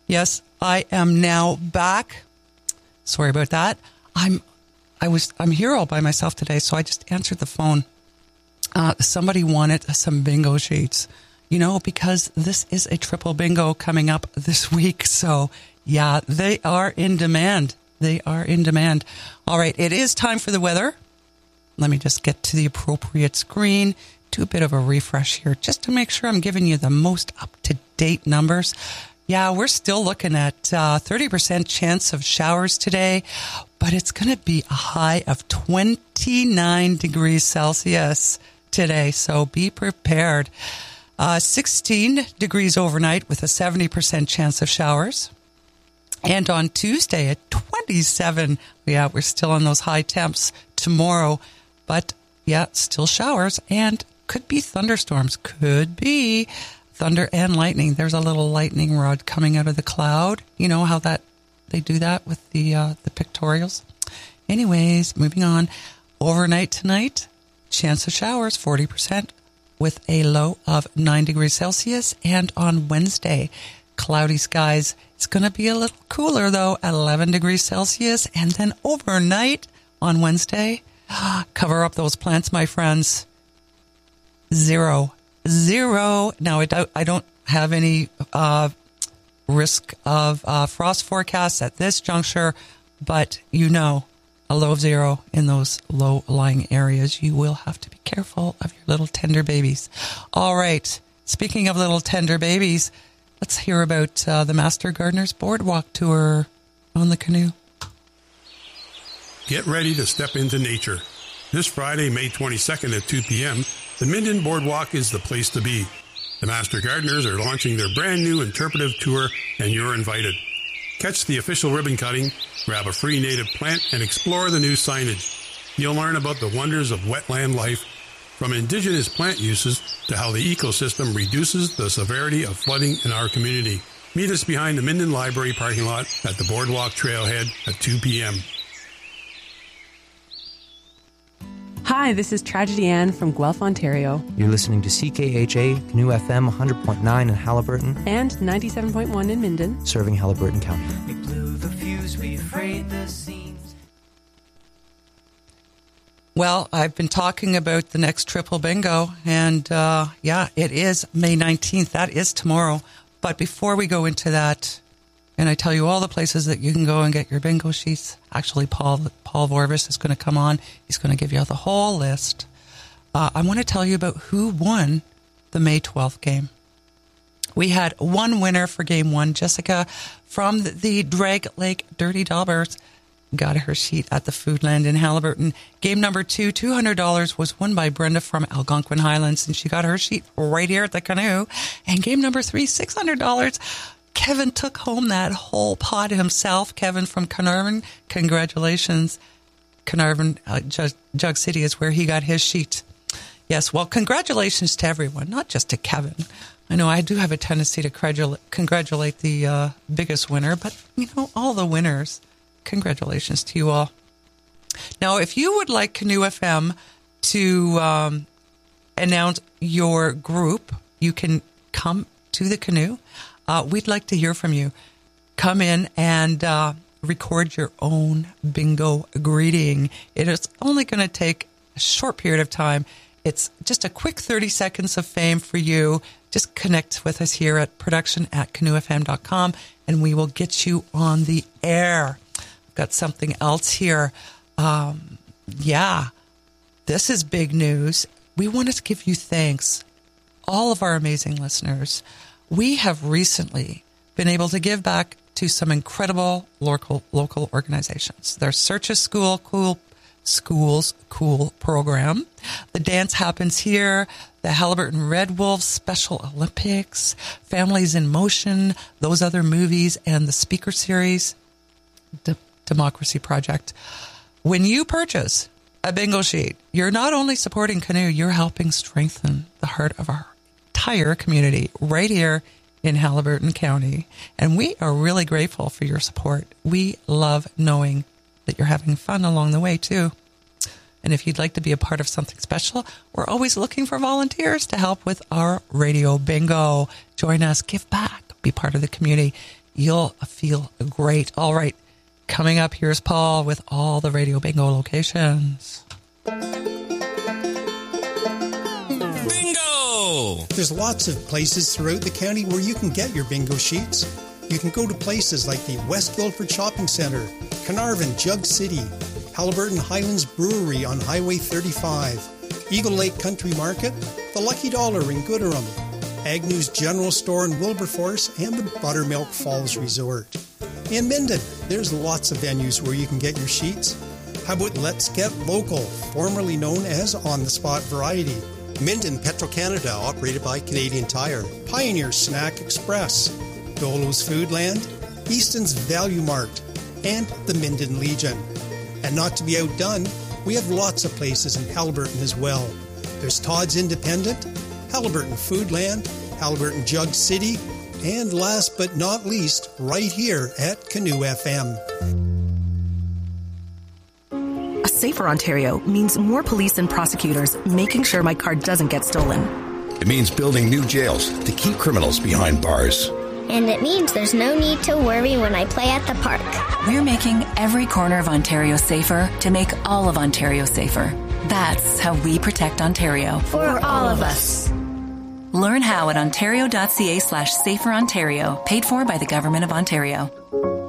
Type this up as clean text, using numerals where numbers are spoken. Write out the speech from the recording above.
Yes, I am now back. Sorry about that. I'm here all by myself today, so I just answered the phone. Somebody wanted some bingo sheets, because this is a triple bingo coming up this week. So yeah, they are in demand. All right, it is time for the weather. Let me just get to the appropriate screen, do a bit of a refresh here, just to make sure I'm giving you the most up-to-date numbers. Yeah, we're still looking at 30% chance of showers today, but it's going to be a high of 29 degrees Celsius today, so be prepared. 16 degrees overnight with a 70% chance of showers. And on Tuesday at 27, yeah, we're still on those high temps tomorrow, but yeah, still showers and could be thunderstorms, could be thunder and lightning. There's a little lightning rod coming out of the cloud. You know how that they do that with the pictorials. Anyways, moving on. Overnight tonight, chance of showers, 40% with a low of 9 degrees Celsius. And on Wednesday, cloudy skies. It's going to be a little cooler, though, at 11 degrees Celsius. And then overnight on Wednesday, cover up those plants, my friends. Zero. Now, I don't have any risk of frost forecasts at this juncture, but a low of 0 in those low-lying areas. You will have to be careful of your little tender babies. All right. Speaking of little tender babies, let's hear about the Master Gardeners Boardwalk Tour on the canoe. Get ready to step into nature. This Friday, May 22nd at 2 p.m., the Minden Boardwalk is the place to be. The Master Gardeners are launching their brand new interpretive tour, and you're invited. Catch the official ribbon cutting, grab a free native plant, and explore the new signage. You'll learn about the wonders of wetland life, from indigenous plant uses to how the ecosystem reduces the severity of flooding in our community. Meet us behind the Minden Library parking lot at the Boardwalk Trailhead at 2 p.m. Hi, this is Tragedy Ann from Guelph, Ontario. You're listening to CKHA, Canoe FM 100.9 in Haliburton. And 97.1 in Minden. Serving Haliburton County. We blew the fuse, we frayed the seams. Well, I've been talking about the next triple bingo, and it is May 19th. That is tomorrow. But before we go into that, and I tell you all the places that you can go and get your bingo sheets. Actually, Paul Vorvis is going to come on. He's going to give you the whole list. I want to tell you about who won the May 12th game. We had one winner for game 1. Jessica from the Drag Lake Dirty Daubers got her sheet at the Foodland in Haliburton. Game number 2, $200, was won by Brenda from Algonquin Highlands, and she got her sheet right here at the canoe. And game number 3, $600. Kevin took home that whole pot himself. Kevin from Carnarvon, congratulations. Carnarvon, Jug City is where he got his sheet. Yes, well, congratulations to everyone, not just to Kevin. I know I do have a tendency to congratulate the biggest winner, but, all the winners, congratulations to you all. Now, if you would like Canoe FM to announce your group, you can come to the canoe. We'd like to hear from you. Come in and record your own bingo greeting. It is only going to take a short period of time. It's just a quick 30 seconds of fame for you. Just connect with us here at production@canoefm.com, and we will get you on the air. I've got something else here. This is big news. We wanted to give you thanks, all of our amazing listeners. We have recently been able to give back to some incredible local organizations. Their Search a School Cool program. The Dance Happens Here, the Haliburton Red Wolves Special Olympics, Families in Motion, Those Other Movies, and the Speaker Series, Democracy Project. When you purchase a bingo sheet, you're not only supporting Canoe, you're helping strengthen the heart of our entire community right here in Haliburton County. And we are really grateful for your support. We love knowing that you're having fun along the way too. And if you'd like to be a part of something special, we're always looking for volunteers to help with our radio bingo. Join us, give back, be part of the community. You'll feel great. All right. Coming up, here's Paul with all the Radio Bingo locations. Bingo! There's lots of places throughout the county where you can get your bingo sheets. You can go to places like the West Guildford Shopping Centre, Carnarvon, Jug City, Haliburton Highlands Brewery on Highway 35, Eagle Lake Country Market, the Lucky Dollar in Gooderham, Agnew's General Store in Wilberforce, and the Buttermilk Falls Resort. In Minden, there's lots of venues where you can get your sheets. How about Let's Get Local, formerly known as On the Spot Variety? Minden Petro-Canada, operated by Canadian Tire. Pioneer Snack Express, Dolo's Foodland, Easton's Value Mart, and the Minden Legion. And not to be outdone, we have lots of places in Haliburton as well. There's Todd's Independent, Haliburton Foodland, Haliburton Jug City, and last but not least, right here at Canoe FM. A safer Ontario means more police and prosecutors making sure my car doesn't get stolen. It means building new jails to keep criminals behind bars. And it means there's no need to worry when I play at the park. We're making every corner of Ontario safer to make all of Ontario safer. That's how we protect Ontario. For all of us. Learn how at ontario.ca/saferontario, paid for by the Government of Ontario.